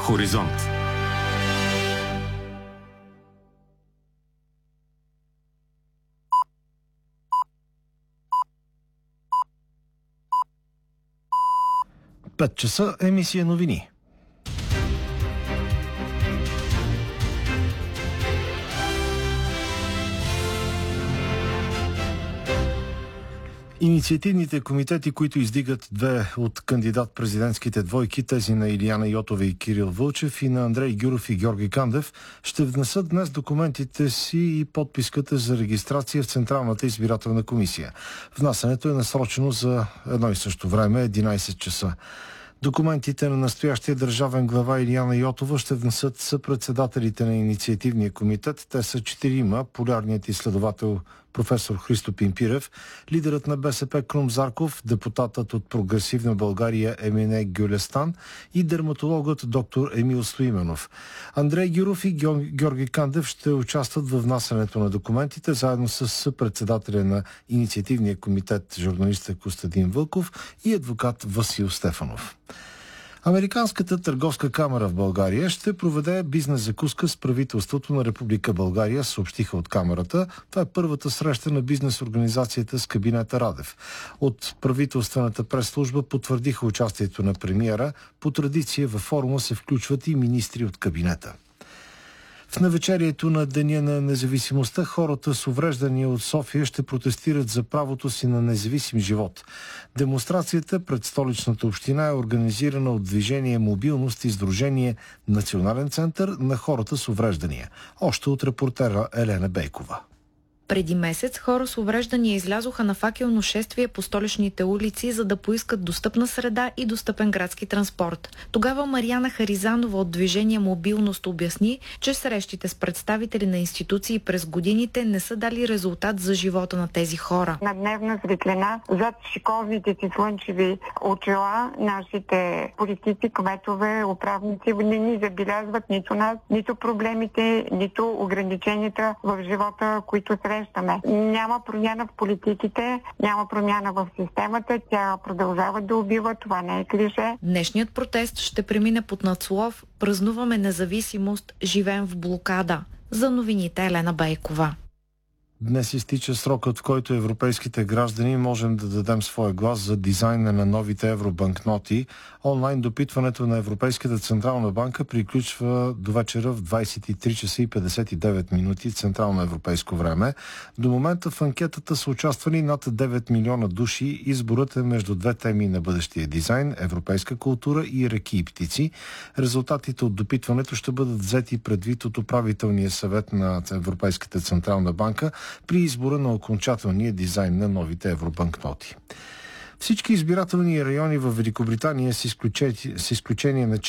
Хоризонт. Пет часа, емисия новини. Инициативните комитети, които издигат две от кандидат-президентските двойки, тези на Илияна Йотова и Кирил Вълчев и на Андрей Гюров и Георги Кандев, ще внесат днес документите си и подписката за регистрация в Централната избирателна комисия. Внасянето е насрочено за едно и също време, 11 часа. Документите на настоящия държавен глава Илияна Йотова ще внесат съпредседателите на инициативния комитет. Те са 4: полярният изследовател професор Христо Пимпирев, лидерът на БСП Крум Зарков, депутатът от Прогресивна България Емине Гюлестан и дерматологът доктор Емил Стоименов. Андрей Гюров и Георги Кандев ще участват във внасянето на документите, заедно с съпредседателя на инициативния комитет журналиста Костадин Вълков и адвокат Васил Стефанов. Американската търговска камара в България ще проведе бизнес закуска с правителството на Република България, съобщиха от камарата. Това е първата среща на бизнес организацията с кабинета Радев. От правителствената пресслужба потвърдиха участието на премиера. По традиция във форума се включват и министри от кабинета. В навечерието на Деня на независимостта хората с увреждания от София ще протестират за правото си на независим живот. Демонстрацията пред столичната община е организирана от Движение Мобилност и Сдружение Национален център на хората с увреждания. Още от репортера Елена Бейкова. Преди месец хора с увреждания излязоха на факелно шествие по столичните улици, за да поискат достъпна среда и достъпен градски транспорт. Тогава Мариана Харизанова от Движение Мобилност обясни, че срещите с представители на институции през годините не са дали резултат за живота на тези хора. На дневна светлина, зад шиковните си слънчеви очила, нашите политици, кметове, управници не ни забелязват нито нас, нито проблемите, нито ограниченията в живота, които срещаме. Няма промяна в политиките, няма промяна в системата, тя продължава да убива, това не е клише. Днешният протест ще премине под надслов "Празнуваме независимост, живеем в блокада". За новините Елена Бейкова. Днес изтича срокът, в който европейските граждани можем да дадем своя глас за дизайна на новите евробанкноти. Онлайн допитването на Европейската централна банка приключва до вечера в 23 часа и 59 минути централно европейско време. До момента в анкетата са участвали над 9 милиона души. Изборът е между две теми на бъдещия дизайн – европейска култура и реки и птици. Резултатите от допитването ще бъдат взети предвид от управителния съвет на Европейската централна банка при избора на окончателния дизайн на новите евробанкноти. Всички избирателни райони в Великобритания, с изключение на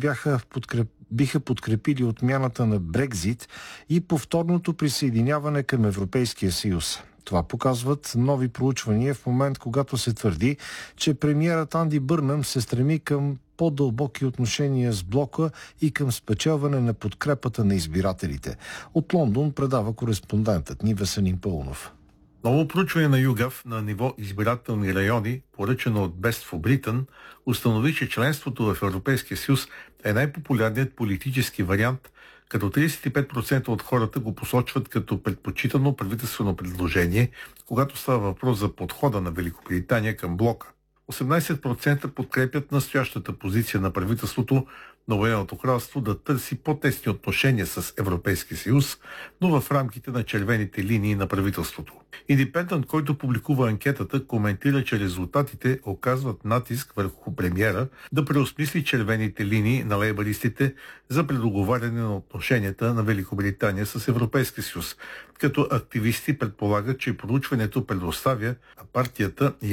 4, биха подкрепили отмяната на Брекзит и повторното присъединяване към Европейския съюз. Това показват нови проучвания в момент, когато се твърди, че премиерът Анди Бърнъм се стреми към по-дълбоки отношения с блока и към спечелване на подкрепата на избирателите. От Лондон предава кореспондентът ни Веселин Пълнов. Ново проучване на YouGov на ниво избирателни райони, поръчано от Best for Britain, установи, че членството в Европейския съюз е най-популярният политически вариант, като 35% от хората го посочват като предпочитано правителствено предложение, когато става въпрос за подхода на Великобритания към блока. 18% подкрепят настоящата позиция на правителството на Обединеното кралство да търси по-тесни отношения с Европейския съюз, но в рамките на червените линии на правителството. Индипендент, който публикува анкетата, коментира, че резултатите оказват натиск върху премиера да преосмисли червените линии на лейбаристите за предоговаряне на отношенията на Великобритания с Европейския съюз, като активисти предполагат, че проучването предоставя партията